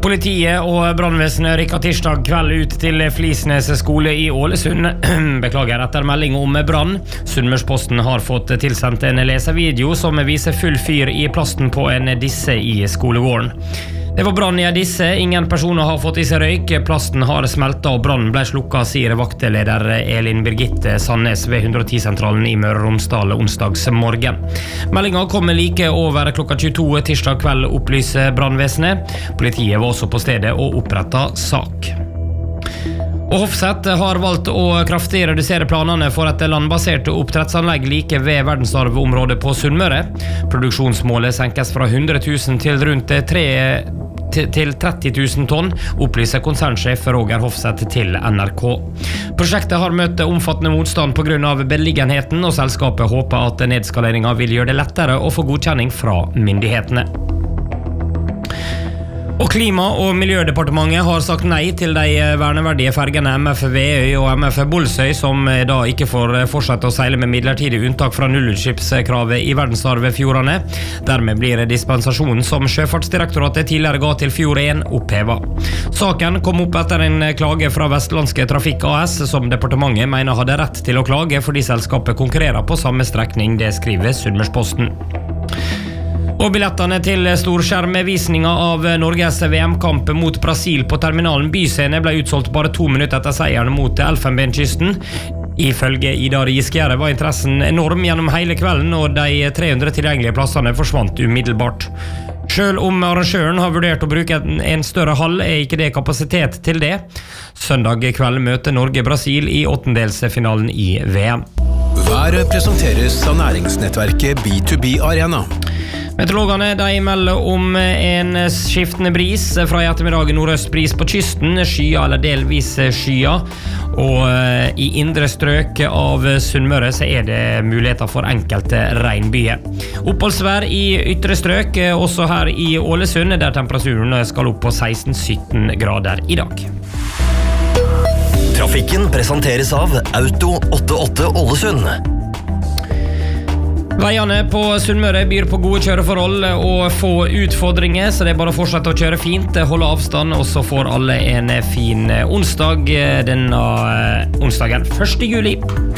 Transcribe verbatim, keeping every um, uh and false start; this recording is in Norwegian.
Politiet og brannvesenet rykket tirsdag kveld ut til Flisnes skole i Ålesund. Beklager, etter melding om brann. Sunnmørsposten har fått tilsendt en lesevideo som viser full fyr i plasten på en disse i skolegården. Det var brann i en disse, ingen personer har fått i seg røyk, plasten har smeltet og brannen ble slukket, sier vakteleder Elin Birgitte Sandnes ved hundre og ti-sentralen i Møre og Romsdal onsdags morgen. Meldingen kommer like over klokka tjueto tirsdag kveld, opplyser brannvesenet. Politiet var også på stedet og opprettet sak. Og Hofseth har valgt å kraftig redusere planene for et landbasert oppdrettsanlegg like ved verdensarvområdet på Sunnmøre. Produksjonsmålet senkes fra hundre tusen til rundt tre til tretti tusen tonn, opplyser konsernsjef Roger Hofseth til N R K. Prosjektet har møtt omfattende motstand på grunn av beliggenheten, og selskapet håper at nedskaleringen vil gjøre det lettere å få godkjenning fra myndighetene. Og Klima- og miljødepartementet har sagt nei til de verneverdige fergene M F Veøy og M F Bolsøy, som da ikke får fortsette å seile med midlertidig unntak fra nullutslippskravet i verdensarvfjordene. Dermed blir dispensasjonen som Sjøfartsdirektoratet tidligere ga til Fjord én opphevet. Saken kom opp etter en klage fra Vestlandske Trafikk A S, som departementet mener hadde rett til å klage fordi selskapet konkurrerer på samme strekning, det skriver Sunnmørsposten. Og billettene til storskjermvisninga av Norges V M-kamp mot Brasil på terminalen Byscene ble utsolgt bare to minutter etter seieren mot Elfenbenskysten. Ifølge Ida Riskjære var interessen enorm gjennom hele kvelden, og de tre hundre tilgjengelige plassene forsvant umiddelbart. Selv om arrangøren har vurdert å bruke en større hall, er ikke det kapasitet til det. Søndag kveld møter Norge-Brasil i åttendelsfinalen i V M. Været presenteres av næringsnettverket B to B Arena. Meteorologene de melder om en skiftende bris fra i ettermiddag, nordøst bris på kysten, skya eller delvis skya, og i indre strøk av Sunnmøre så er det muligheter for enkelte regnbyer. Oppholdsvær i ytre strøk, også her i Ålesund, der temperaturen skal opp på seksten til sytten grader i dag. Trafikken presenteres av Auto åttiåtte Ålesund. Veiene på Sunnmøre byr på gode kjøreforhold og få utfordringer, så det er bare å fortsette å kjøre fint, holde avstand, og så får alle en fin onsdag denne onsdagen første juli.